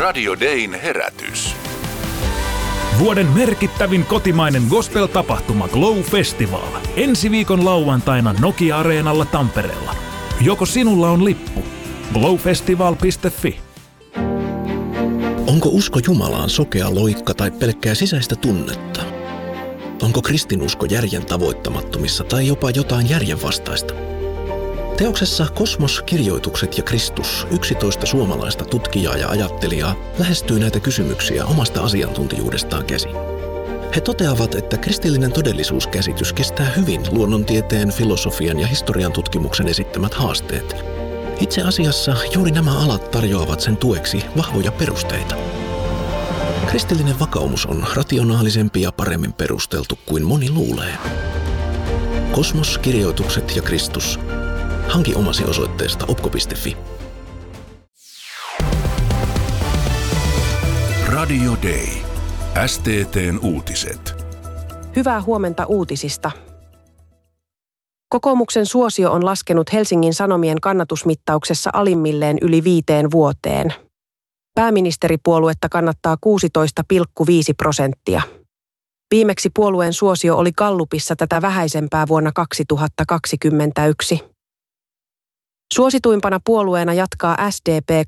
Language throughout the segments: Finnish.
Radio Dayn herätys. Vuoden merkittävin kotimainen gospel-tapahtuma Glow Festival. Ensi viikon lauantaina Nokia-areenalla Tampereella. Joko sinulla on lippu? glowfestival.fi. Onko usko Jumalaan sokea loikka tai pelkkää sisäistä tunnetta? Onko kristinusko järjen tavoittamattomissa tai jopa jotain järjenvastaista? Teoksessa Kosmos, kirjoitukset ja Kristus 11 suomalaista tutkijaa ja ajattelijaa lähestyy näitä kysymyksiä omasta asiantuntijuudestaan käsin. He toteavat, että kristillinen todellisuuskäsitys kestää hyvin luonnontieteen, filosofian ja historian tutkimuksen esittämät haasteet. Itse asiassa juuri nämä alat tarjoavat sen tueksi vahvoja perusteita. Kristillinen vakaumus on rationaalisempi ja paremmin perusteltu kuin moni luulee. Kosmos, kirjoitukset ja Kristus. Hanki omasi osoitteesta opko.fi. Radio Day. STT:n uutiset. Hyvää huomenta uutisista. Kokoomuksen suosio on laskenut Helsingin Sanomien kannatusmittauksessa alimmilleen yli 5 vuoteen. Pääministeripuoluetta kannattaa 16,5%. Viimeksi puolueen suosio oli Gallupissa tätä vähäisempää vuonna 2021. Suosituimpana puolueena jatkaa SDP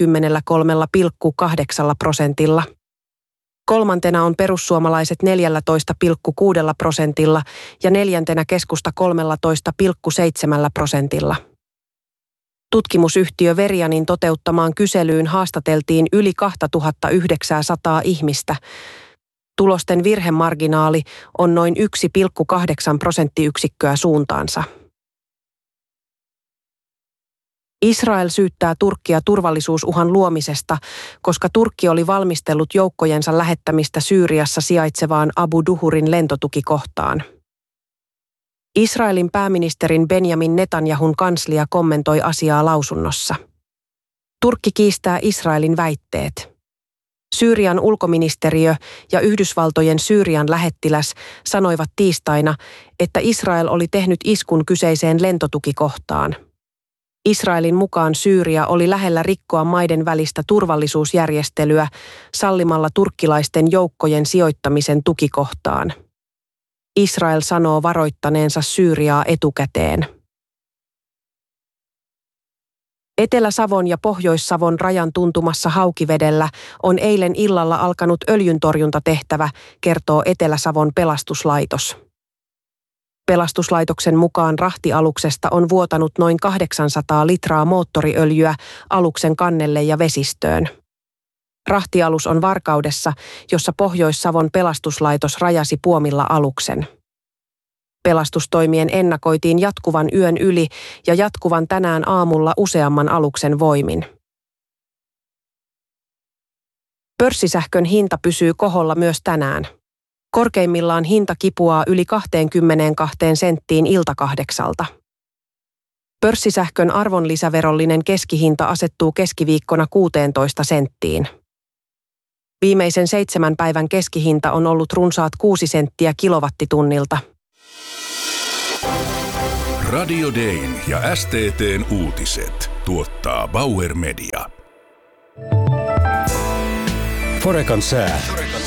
23,8%. Kolmantena on perussuomalaiset 14,6% ja neljäntenä keskusta 13,7%. Tutkimusyhtiö Verianin toteuttamaan kyselyyn haastateltiin yli 2900 ihmistä. Tulosten virhemarginaali on noin 1,8 prosenttiyksikköä suuntaansa. Israel syyttää Turkkia turvallisuusuhan luomisesta, koska Turkki oli valmistellut joukkojensa lähettämistä Syyriassa sijaitsevaan Abu Duhurin lentotukikohtaan. Israelin pääministerin Benjamin Netanyahun kanslia kommentoi asiaa lausunnossa. Turkki kiistää Israelin väitteet. Syyrian ulkoministeriö ja Yhdysvaltojen Syyrian lähettiläs sanoivat tiistaina, että Israel oli tehnyt iskun kyseiseen lentotukikohtaan. Israelin mukaan Syyria oli lähellä rikkoa maiden välistä turvallisuusjärjestelyä sallimalla turkkilaisten joukkojen sijoittamisen tukikohtaan. Israel sanoo varoittaneensa Syyriaa etukäteen. Etelä-Savon ja Pohjois-Savon rajan tuntumassa Haukivedellä on eilen illalla alkanut öljyntorjuntatehtävä, kertoo Etelä-Savon pelastuslaitos. Pelastuslaitoksen mukaan rahtialuksesta on vuotanut noin 800 litraa moottoriöljyä aluksen kannelle ja vesistöön. Rahtialus on Varkaudessa, jossa Pohjois-Savon pelastuslaitos rajasi puomilla aluksen. Pelastustoimien ennakoitiin jatkuvan yön yli ja jatkuvan tänään aamulla useamman aluksen voimin. Pörssisähkön hinta pysyy koholla myös tänään. Korkeimmillaan hinta kipuaa yli 22 senttiin ilta-8. Pörssisähkön arvonlisäverollinen keskihinta asettuu keskiviikkona 16 senttiin. Viimeisen 7 päivän keskihinta on ollut runsaat 6 senttiä kilowattitunnilta. Radio Dayn ja STT:n uutiset tuottaa Bauer Media. Forecan sää.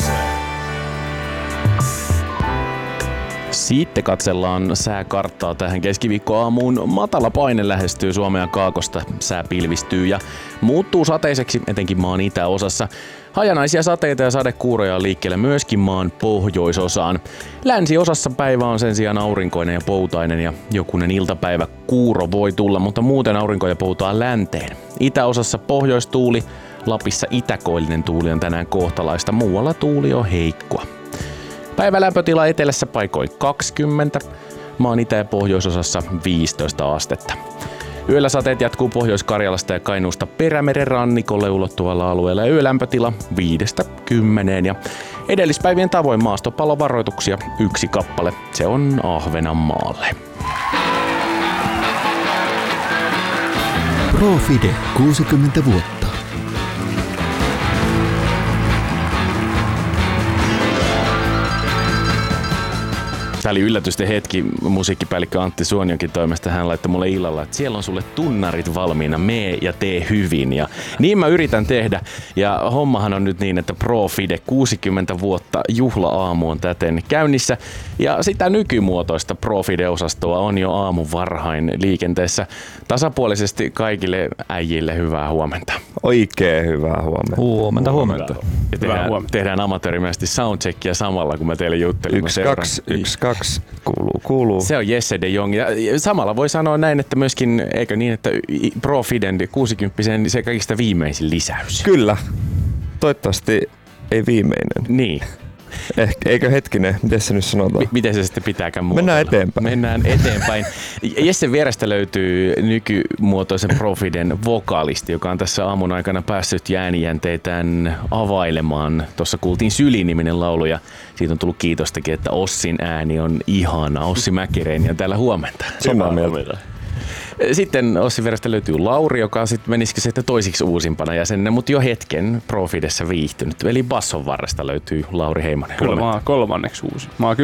Sitten katsellaan sääkarttaa tähän keskiviikkoaamuun. Matala paine lähestyy Suomea kaakosta. Sää pilvistyy ja muuttuu sateiseksi, etenkin maan itäosassa. Hajanaisia sateita ja sadekuuroja on liikkeellä myöskin maan pohjoisosaan. Länsiosassa päivä on sen sijaan aurinkoinen ja poutainen ja jokunen iltapäivä kuuro voi tulla, mutta muuten aurinko ja poutaa länteen. Itäosassa pohjoistuuli, Lapissa itäkoillinen tuuli on tänään kohtalaista, muualla tuuli on heikkoa. Päivälämpötila etelässä paikoin 20, maan itä- ja pohjoisosassa 15 astetta. Yöllä sateet jatkuu Pohjois-Karjalasta ja Kainuusta Perämeren rannikolle ulottuvalla alueella ja yölämpötila 5-10. Ja edellispäivien tavoin maastopallovaroituksia 1 kappale. Se on Ahvenanmaalle. Profide 60 vuotta. Tämä oli yllätysten hetki musiikkipäällikkö Antti Suonionkin toimesta. Hän laittoi mulle illalla, että siellä on sulle tunnarit valmiina, mee ja tee hyvin. Ja niin mä yritän tehdä. Ja hommahan on nyt niin, että Profide 60 vuotta juhla-aamu on täten käynnissä. Ja sitä nykymuotoista Profide-osastoa on jo aamun varhain liikenteessä. Tasapuolisesti kaikille äijille hyvää huomenta. Oikein hyvää huomenta. Huomenta. Ja tehdään amatöörimäisesti soundcheckia samalla, kun mä teille juttelin. 1, 2, kuuluu. Se on Jesse de Jong. Ja samalla voi sanoa näin, että myöskin, eikö niin, että Profiden 60 se kaikista viimeisin lisäys. Kyllä. Toivottavasti ei viimeinen. Niin. Eikö hetkinen, miten se nyt sanotaan? Miten se sitten pitääkään muotoilla? Mennään eteenpäin. Jessen vierestä löytyy nykymuotoisen Profiden vokalisti, joka on tässä aamun aikana päässyt äänijänteitään availemaan. Tuossa kuultiin Syli-niminen laulu ja siitä on tullut kiitostakin, että Ossin ääni on ihana. Ossi Mäkireeni on täällä huomenta. Samaa mieltä. Sitten Ossin vierestä löytyy Lauri, joka sitten menisikö sitten toisiksi uusimpana jäsenenä, mutta jo hetken Profidessa viihtynyt. Eli basson varresta löytyy Lauri Heimonen. Kyllä mä oon kolmanneksi uusi. Mä oon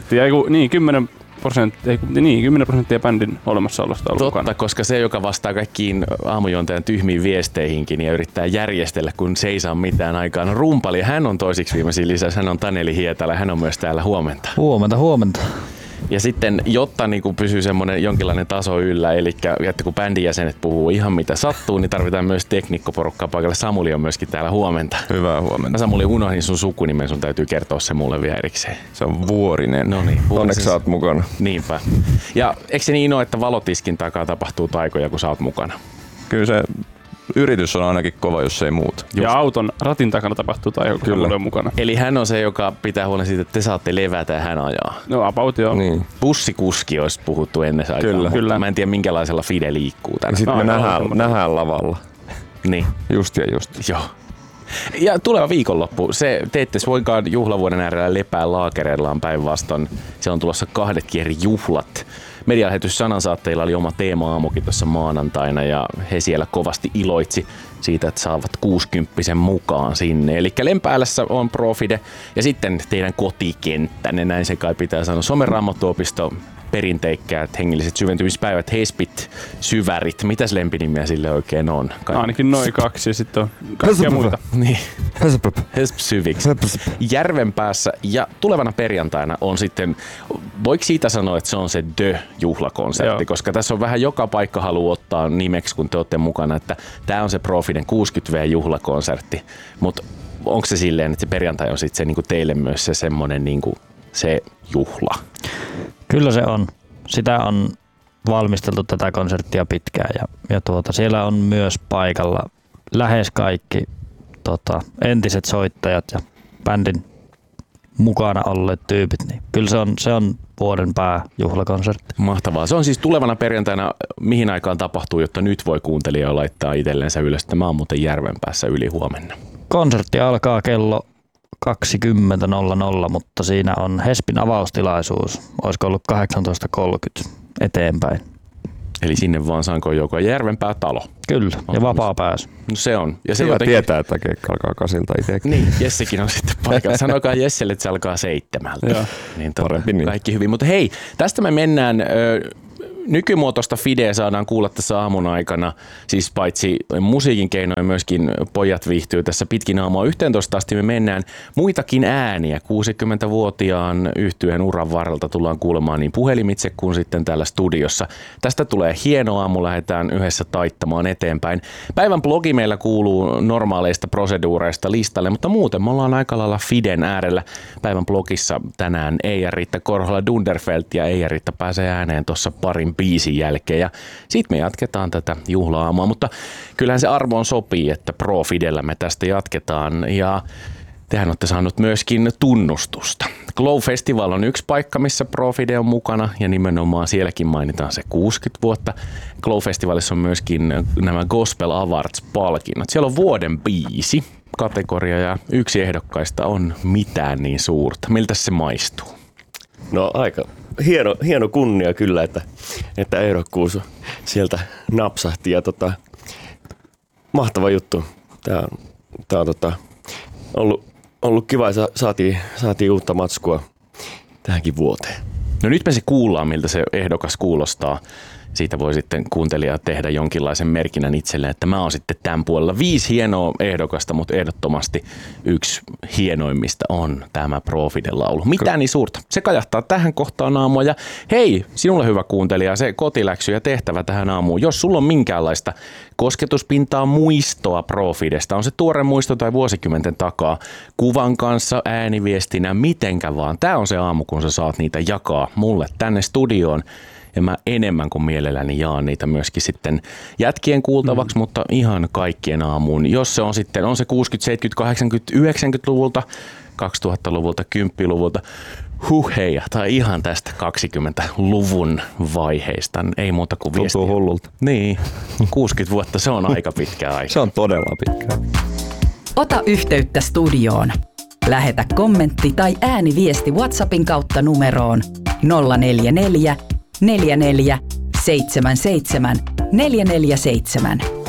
10% bändin olemassaolosta ollut mukana. Koska se, joka vastaa kaikkiin aamujuontajan tyhmiin viesteihinkin ja yrittää järjestellä, kun se ei saa mitään aikaan, on rumpali. Hän on toisiksi viimeisin lisäys. Hän on Taneli Hietala. Hän on myös täällä huomenta. Huomenta. Ja sitten, jotta niin pysyy semmoinen jonkinlainen taso yllä, eli että kun bändin jäsenet puhuu ihan mitä sattuu, niin tarvitaan myös teknikkoporukkaa paikalle. Samuli on myöskin täällä huomenta. Hyvää huomenta. Samuli, unohdin sun sukunimen, sun täytyy kertoa se mulle vielä erikseen. Se on Vuorinen. No niin. Onneksi sä oot mukana. Niinpä. Ja eikö se niin ole, että valotiskin takaa tapahtuu taikoja, kun sä oot mukana? Kyllä se yritys on ainakin kova, jos ei muuta. Ja auton ratin takana tapahtuu tai joku on mukana. Eli hän on se, joka pitää huolen siitä, että te saatte levätä ja hän ajaa. No about joo. Niin. Bussikuski olisi puhuttu ennen aikaa. Kyllä. Mä en tiedä minkälaisella Fide liikkuu tänään. Sitten me nähdään lavalla. Niin. Just. Joo. Ja tuleva viikonloppu, te ette voikaan juhlavuoden äärellä lepää laakereillaan päinvastoin. Siellä on tulossa 2 eri juhlat. Medialähetys Sanansaatteilla oli oma teema-aamukin tuossa maanantaina ja he siellä kovasti iloitsi siitä, että saavat 60 mukaan sinne. Eli Lempäälässä on Profide ja sitten teidän kotikenttänne, näin se kai pitää sanoa, Someraamattuopisto, perinteikkäät hengilliset syventymispäivät, Hespit, Syvärit. Mitäs lempinimiä sille oikein on? Ainakin noin 2 ja sitten on kaikkia muita. Niin. Hesp Syviks. Järvenpäässä ja tulevana perjantaina on sitten, voiko siitä sanoa, että se on se The-juhlakonsertti, koska tässä on vähän joka paikka haluaa ottaa nimeksi, kun te olette mukana, että tämä on se Profiden 60V-juhlakonsertti, mutta onko se silleen, että se perjantai on sitten se niinku teille myös se semmoinen niinku se juhla? Kyllä se on. Sitä on valmisteltu tätä konserttia pitkään ja siellä on myös paikalla lähes kaikki entiset soittajat ja bändin mukana olleet tyypit. Niin kyllä se on vuoden pääjuhlakonsertti. Mahtavaa. Se on siis tulevana perjantaina, mihin aikaan tapahtuu, jotta nyt voi kuuntelija laittaa itsellensä ylös. Tämä on muuten Järvenpäässä yli huomenna. Konsertti alkaa kello 20.00, mutta siinä on Hespin avaustilaisuus. Olisiko ollut 18.30 eteenpäin. Eli sinne vaan saanko joko Järvenpää talo. Kyllä, ja vapaa pääsy. No se on. Ja se hyvä jotenkin tietää, että keikka alkaa 8 itsekin. Niin, Jessekin on sitten paikalla. Sanokaa Jesselle, että se alkaa 7. Niin, parempi niin. Kaikki hyvin. Mutta hei, tästä me mennään. Nykymuotoista Fideä saadaan kuulla tässä aamun aikana, siis paitsi musiikin keinoin myöskin pojat viihtyy tässä pitkin aamua 11 asti me mennään muitakin ääniä. 60-vuotiaan yhtyeen uran varrelta tullaan kuulemaan niin puhelimitse kuin sitten täällä studiossa. Tästä tulee hieno aamu, lähdetään yhdessä taittamaan eteenpäin. Päivän blogi meillä kuuluu normaaleista proseduureista listalle, mutta muuten me ollaan aika lailla Fiden äärellä. Päivän blogissa tänään Eija-Riitta Korhola-Dunderfelt ja Eija-Riitta pääsee ääneen tuossa parin biisin jälkeen ja sitten me jatketaan tätä juhla-aamua, mutta kyllähän se arvoon sopii, että Profidellä me tästä jatketaan ja tehän olette saanut myöskin tunnustusta. Glow Festival on yksi paikka, missä Profide on mukana ja nimenomaan sielläkin mainitaan se 60 vuotta. Glow Festivalissa on myöskin nämä Gospel Awards-palkinnot. Siellä on vuoden biisi kategoria ja yksi ehdokkaista on Mitään niin suurta. Miltä se maistuu? No aika hieno kunnia kyllä, että ehdokkuus sieltä napsahti ja mahtava juttu. Tää on ollut kiva ja saatiin uutta matskua tähänkin vuoteen. No nyt me se kuullaan, miltä se ehdokas kuulostaa. Siitä voi sitten kuuntelija tehdä jonkinlaisen merkinnän itselleen, että mä oon sitten tämän puolella. 5 hienoa ehdokasta, mutta ehdottomasti yksi hienoimmista on tämä Profiden laulu. Mitä niin suurta? Se kajahtaa tähän kohtaan aamua. Ja hei, sinulle hyvä kuuntelija, se kotiläksy ja tehtävä tähän aamuun. Jos sulla on minkäänlaista kosketuspintaa muistoa Profidesta, on se tuore muisto tai vuosikymmenten takaa, kuvan kanssa, ääniviestinä, mitenkä vaan. Tää on se aamu, kun sä saat niitä jakaa mulle tänne studioon. Ja mä enemmän kuin mielelläni jaan niitä myöskin sitten jätkien kuultavaksi, mutta ihan kaikkien aamuun. Jos se on sitten, on se 60-, 70-, 80-, 90-luvulta, 2000-luvulta, 10-luvulta, heija, tai ihan tästä 20-luvun vaiheista. Ei muuta kuin viestiä. Tuntuu hullulta. Niin, 60 vuotta, se on aika pitkä aika. Se on todella pitkä. Ota yhteyttä studioon. Lähetä kommentti tai ääniviesti WhatsAppin kautta numeroon 044 44 77 447.